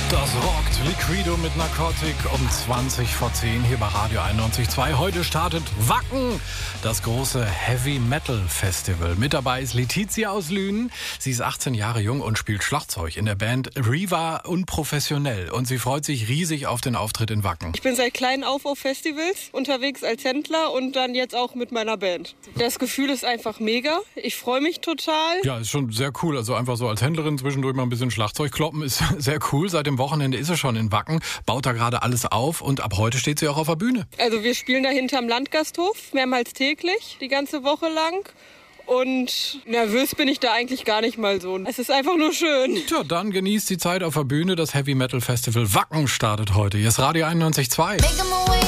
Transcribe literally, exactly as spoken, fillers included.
Das rockt Liquido mit Narcotic um zwanzig vor zehn hier bei Radio einundneunzig Komma zwei. Heute startet Wacken, das große Heavy Metal Festival. Mit dabei ist Letizia aus Lünen. Sie ist achtzehn Jahre jung und spielt Schlagzeug in der Band Riva Unprofessionell. Und sie freut sich riesig auf den Auftritt in Wacken. Ich bin seit klein auf auf Festivals unterwegs als Händler und dann jetzt auch mit meiner Band. Das Gefühl ist einfach mega. Ich freue mich total. Ja, ist schon sehr cool. Also einfach so als Händlerin zwischendurch mal ein bisschen Schlagzeug kloppen ist sehr cool. Seit dem Wochenende ist sie schon in Wacken, baut da gerade alles auf und ab heute steht sie auch auf der Bühne. Also wir spielen da hinterm Landgasthof, mehrmals täglich, die ganze Woche lang. Und nervös bin ich da eigentlich gar nicht mal so. Es ist einfach nur schön. Tja, dann genießt die Zeit auf der Bühne. Das Heavy Metal Festival Wacken startet heute. Hier ist Radio einundneunzig Komma zwei.